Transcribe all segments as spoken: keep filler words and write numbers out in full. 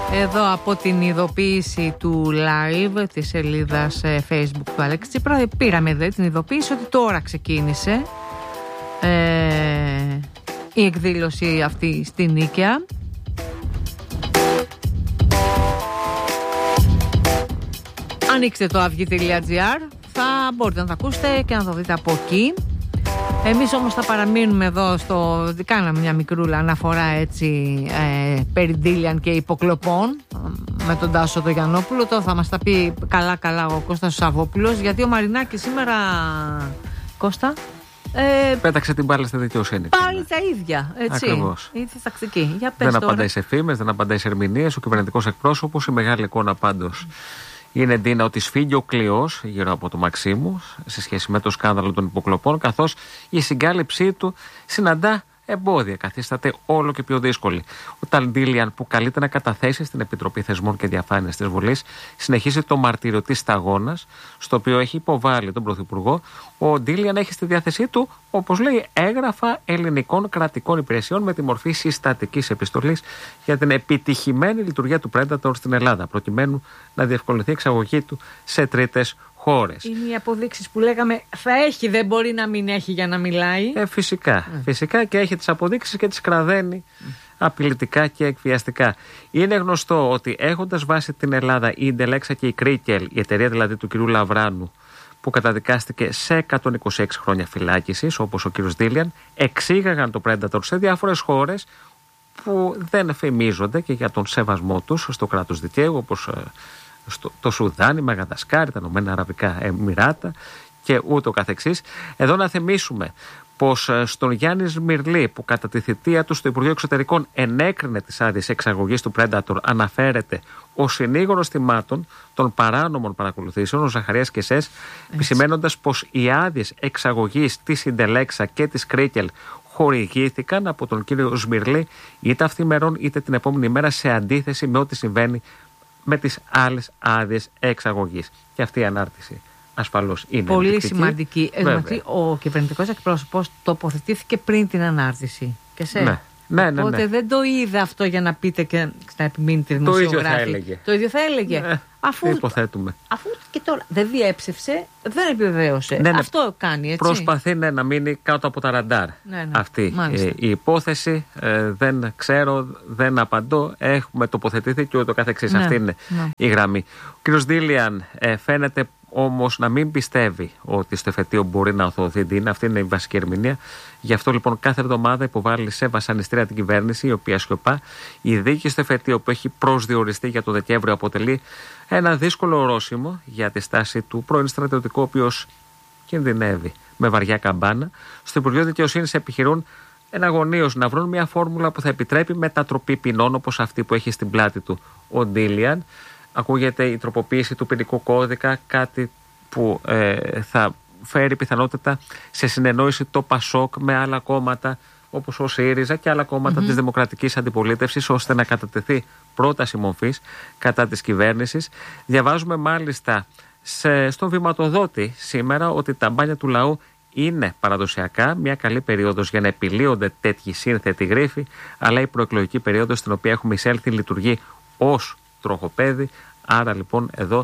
Εδώ από την ειδοποίηση του live της σελίδας Facebook του Αλέξη Τσίπρα πήραμε εδώ την ειδοποίηση ότι τώρα ξεκίνησε ε, η εκδήλωση αυτή στη Νίκαια. Ανοίξτε το αυγή τελεία τζι άρ, θα μπορείτε να το ακούσετε και να το δείτε από εκεί. Εμείς όμως θα παραμείνουμε εδώ στο... Κάναμε μια μικρούλα αναφορά έτσι ε, περί Ντίλιαν και υποκλοπών με τον Τάσο τον Γιαννόπουλο. Τώρα θα μας τα πει καλά καλά ο Κώστας Σαββόπουλος, γιατί ο Μαρινάκης σήμερα, Κώστα, ε, πέταξε την μπάλα στη δικαιοσύνη. Πάλι τα ίδια, έτσι. Ακριβώς. Ήρθε τακτική. Για πες δεν τώρα. απαντάει σε φήμες, δεν απαντάει σε ερμηνείες. Ο κυβερνητικός εκπρόσωπος, η μεγάλη εικόνα πάντως είναι, Ντίνα, ότι σφίγγει ο κλειός γύρω από το Μαξίμου σε σχέση με το σκάνδαλο των υποκλοπών, καθώς η συγκάλυψή του συναντά εμπόδια, καθίσταται όλο και πιο δύσκολη. Ο Ταλντίλιαν, που καλείται να καταθέσει στην Επιτροπή Θεσμών και Διαφάνειας της Βουλής, συνεχίζει το μαρτύριο της σταγόνας, στο οποίο έχει υποβάλει τον Πρωθυπουργό. Ο Ντίλιαν έχει στη διάθεσή του, όπως λέει, έγγραφα ελληνικών κρατικών υπηρεσιών με τη μορφή συστατικής επιστολής για την επιτυχημένη λειτουργία του Predator στην Ελλάδα, προκειμένου να διευκολυνθεί η εξαγωγή του σε τρίτες χώρες. Είναι οι αποδείξεις που λέγαμε θα έχει, δεν μπορεί να μην έχει για να μιλάει. Ε, φυσικά, mm. φυσικά και έχει τις αποδείξεις και τις κραδένει mm. απειλητικά και εκβιαστικά. Είναι γνωστό ότι έχοντας βάσει την Ελλάδα η Ιντελέξα και η Κρίκελ, η εταιρεία δηλαδή του κ. Λαβράνου, που καταδικάστηκε σε εκατόν είκοσι έξι χρόνια φυλάκισης, όπως ο κ. Ντίλιαν, εξήγαγαν το Predator σε διάφορες χώρες που δεν φημίζονται και για τον σεβασμό τους στο κράτος δικαίου, όπως στο, το Σουδάν, η Μαγαδασκάρη, τα Ηνωμένα Αραβικά Εμιράτα και ούτω καθεξής. Εδώ να θυμίσουμε πως στον Γιάννη Σμυρλή, που κατά τη θητεία του στο Υπουργείο Εξωτερικών ενέκρινε τις άδειες εξαγωγής του Predator, αναφέρεται ο συνήγορος θυμάτων των παράνομων παρακολουθήσεων, ο Ζαχαρίας Κεσές, επισημένοντας πως οι άδειες εξαγωγής της Ιντελέξα και της Κρίκελ χορηγήθηκαν από τον κύριο Σμυρλή είτε αυθημερών είτε την επόμενη μέρα, σε αντίθεση με ό,τι συμβαίνει με τις άλλες άδειες εξαγωγής. Και αυτή η ανάρτηση ασφαλώς είναι πολύ ενδεικτική. Σημαντική. Ο κυβερνητικός εκπρόσωπος τοποθετήθηκε πριν την ανάρτηση. Και σε. Ναι. Ναι, ναι, Οπότε ναι. δεν το είδε αυτό για να πείτε και να επιμείνετε δημοσιογράφοι. Το ίδιο θα έλεγε. Το ίδιο θα έλεγε. Ναι, αφού, υποθέτουμε. Αφού και τώρα δεν διέψευσε, δεν επιβεβαίωσε. Ναι, ναι. Αυτό κάνει, έτσι. Προσπαθεί ναι, να μείνει κάτω από τα ραντάρ. Ναι, ναι. Αυτή ε, η υπόθεση. Ε, δεν ξέρω, δεν απαντώ. Έχουμε τοποθετηθεί και ούτω καθεξής. Ναι, αυτή είναι ναι. η γραμμή. Ο κ. Ντίλιαν ε, φαίνεται όμως να μην πιστεύει ότι στο εφετείο μπορεί να οθωθεί την. Αυτή είναι η βασική ερμηνεία. Γι' αυτό λοιπόν κάθε εβδομάδα υποβάλλει σε βασανιστήρια την κυβέρνηση, η οποία σιωπά. Η δίκη στο εφετείο που έχει προσδιοριστεί για το Δεκέμβριο αποτελεί ένα δύσκολο ορόσημο για τη στάση του πρώην στρατιωτικού, ο οποίος κινδυνεύει με βαριά καμπάνα. Στο Υπουργείο Δικαιοσύνης επιχειρούν εναγωνίως να βρουν μια φόρμουλα που θα επιτρέπει μετατροπή ποινών όπως αυτή που έχει στην πλάτη του ο Ντίλιαν. Ακούγεται η τροποποίηση του ποινικού κώδικα, κάτι που ε, θα φέρει πιθανότητα σε συνεννόηση το Πασόκ με άλλα κόμματα όπως ο ΣΥΡΙΖΑ και άλλα κόμματα mm-hmm. της δημοκρατικής αντιπολίτευσης, ώστε να κατατεθεί πρόταση μορφής κατά της κυβέρνησης. Διαβάζουμε μάλιστα σε, στον Βηματοδότη σήμερα ότι τα μπάνια του λαού είναι παραδοσιακά μια καλή περίοδος για να επιλύονται τέτοιοι σύνθετοι γρίφοι, αλλά η προεκλογική περίοδος στην οποία έχουμε εισέλθει λειτουργεί ως τροχοπέδι. Άρα λοιπόν εδώ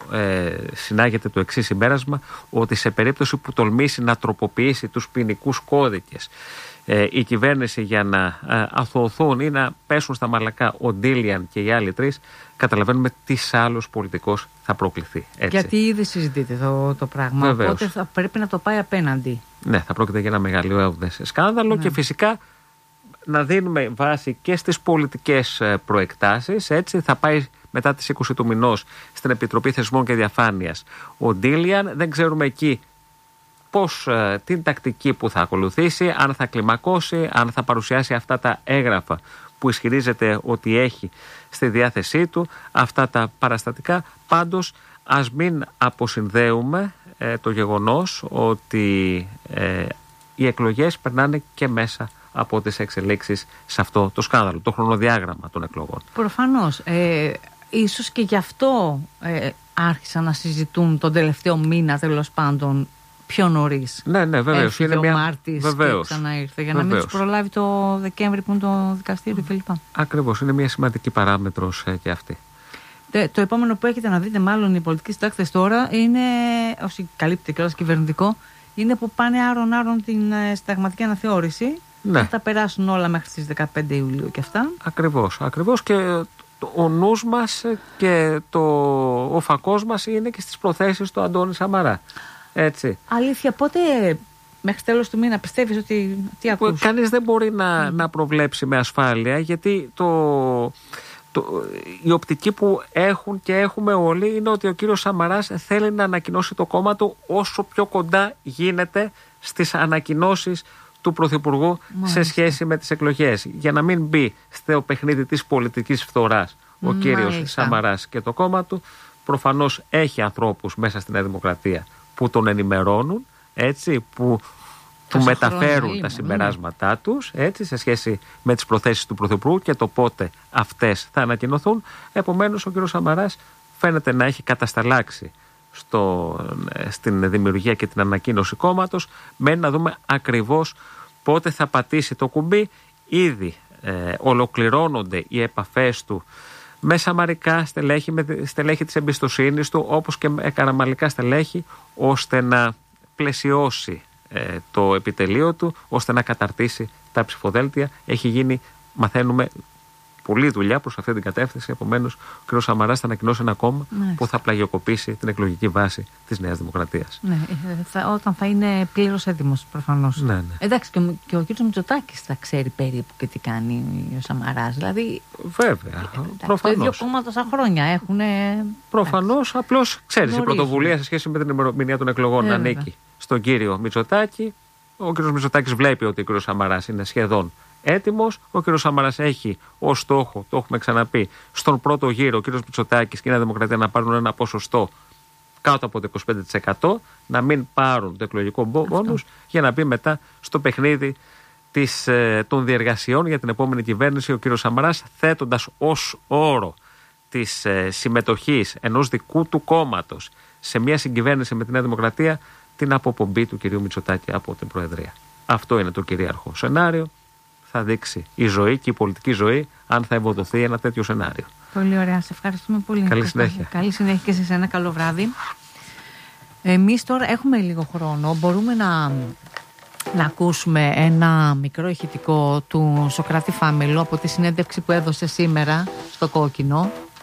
ε, συνάγεται το εξής συμπέρασμα, ότι σε περίπτωση που τολμήσει να τροποποιήσει τους ποινικούς κώδικες ε, η κυβέρνηση για να ε, αθωωθούν ή να πέσουν στα μαλακά ο Ντίλιαν και οι άλλοι τρεις, καταλαβαίνουμε τι άλλος πολιτικός θα προκληθεί. Έτσι. Γιατί ήδη συζητείτε το, το πράγμα. Βεβαίως. Οπότε θα πρέπει να το πάει απέναντι. Ναι, θα πρόκειται για ένα μεγαλειώδες σκάνδαλο, ναι. Και φυσικά να δίνουμε βάση και στις πολιτικές προεκτάσεις. Έτσι θα πάει μετά τις είκοσι του μηνός στην Επιτροπή Θεσμών και Διαφάνειας ο Ντίλιαν. Δεν ξέρουμε εκεί πώς, την τακτική που θα ακολουθήσει, αν θα κλιμακώσει, αν θα παρουσιάσει αυτά τα έγγραφα που ισχυρίζεται ότι έχει στη διάθεσή του, αυτά τα παραστατικά. Πάντως ας μην αποσυνδέουμε ε, το γεγονός ότι ε, οι εκλογές περνάνε και μέσα από τις εξελίξεις σε αυτό το σκάνδαλο, το χρονοδιάγραμμα των εκλογών. Προφανώς. Ε, ίσως και γι' αυτό ε, άρχισαν να συζητούν τον τελευταίο μήνα, τέλος πάντων, πιο νωρίς. Ναι, ναι, βεβαίως. Είναι μια... ο Μάρτης και ξανά ήρθε, για βεβαίως. Να μην τους προλάβει το Δεκέμβρη που είναι το δικαστήριο κλπ. Ακριβώς, είναι μια σημαντική παράμετρος ε, και αυτή. Το, το επόμενο που έχετε να δείτε, μάλλον οι πολιτικοί συντάκτες τώρα, είναι, όσοι καλύπτει κιόλας κυβερνητικό, είναι που πάνε άρον-άρον την ε, συνταγματική αναθεώρηση. Ναι. Θα τα περάσουν όλα μέχρι τις δεκαπέντε Ιουλίου και αυτά. Ακριβώς, ακριβώς. Και ο νους μας και το, ο φακός μας είναι και στις προθέσεις του Αντώνη Σαμαρά. Έτσι. Αλήθεια, πότε μέχρι τέλος του μήνα πιστεύεις ότι τι ακούς? Κανείς δεν μπορεί να, mm. να προβλέψει με ασφάλεια, γιατί το, το, η οπτική που έχουν και έχουμε όλοι είναι ότι ο κύριος Σαμαράς θέλει να ανακοινώσει το κόμμα του όσο πιο κοντά γίνεται στις ανακοινώσεις του Πρωθυπουργού. Μάλιστα. Σε σχέση με τις εκλογές, για να μην μπει στο παιχνίδι της πολιτικής φθοράς ο Μάλιστα. κύριος Σαμαράς και το κόμμα του. Προφανώς έχει ανθρώπους μέσα στη Νέα Δημοκρατία που τον ενημερώνουν, έτσι, που του μεταφέρουν τα είναι, συμπεράσματά ναι. τους, έτσι, σε σχέση με τις προθέσεις του Πρωθυπουργού και το πότε αυτές θα ανακοινωθούν. Επομένως ο κύριος Σαμαράς φαίνεται να έχει κατασταλάξει στο, στην δημιουργία και την ανακοίνωση κόμματος. Μένει να δούμε ακριβώς πότε θα πατήσει το κουμπί. Ήδη ε, ολοκληρώνονται οι επαφές του με σαμαρικά στελέχη, με στελέχη της εμπιστοσύνης του, όπως και με καραμαλικά στελέχη, ώστε να πλαισιώσει ε, το επιτελείο του, ώστε να καταρτήσει τα ψηφοδέλτια. Έχει γίνει, μαθαίνουμε, πολλή δουλειά προς αυτή την κατεύθυνση. Επομένως, ο κ. Σαμαράς θα ανακοινώσει ένα κόμμα ναι. που θα πλαγιοκοπήσει την εκλογική βάση της Νέας Δημοκρατίας. Ναι, θα, όταν θα είναι πλήρως έτοιμος, προφανώς. Ναι, ναι. Εντάξει, και ο, και ο κ. Μητσοτάκης θα ξέρει περίπου και τι κάνει ο Σαμαράς. Δηλαδή. Βέβαια. Προφανώς. Τα δύο κόμματα σαν χρόνια έχουν. Προφανώς, απλώς ξέρεις, η πρωτοβουλία σε σχέση με την ημερομηνία των εκλογών να ανήκει στον κύριο Μητσοτάκη. Ο κ. Μητσοτάκης βλέπει ότι ο κ. Σαμαράς είναι σχεδόν έτοιμος. Ο κ. Σαμαράς έχει ως στόχο, το έχουμε ξαναπεί, στον πρώτο γύρο ο κ. Μητσοτάκης και η Νέα Δημοκρατία να πάρουν ένα ποσοστό κάτω από το είκοσι πέντε τοις εκατό, να μην πάρουν το εκλογικό μπόνους, για να μπει μετά στο παιχνίδι της, ε, των διεργασιών για την επόμενη κυβέρνηση ο κ. Σαμαράς, θέτοντας ως όρο της ε, συμμετοχής ενός δικού του κόμματος σε μια συγκυβέρνηση με τη Νέα Δημοκρατία την αποπομπή του κ. Μητσοτάκη από την Προεδρία. Αυτό είναι το κυρίαρχο σενάριο. Θα δείξει η ζωή και η πολιτική ζωή αν θα ευοδοθεί ένα τέτοιο σενάριο. Πολύ ωραία. Σε ευχαριστούμε πολύ. Καλή συνέχεια. Καλή συνέχεια και σε ένα καλό βράδυ. Εμείς τώρα έχουμε λίγο χρόνο. Μπορούμε να, να ακούσουμε ένα μικρό ηχητικό του Σωκράτη Φάμελου από τη συνέντευξη που έδωσε σήμερα στο Κόκκινο.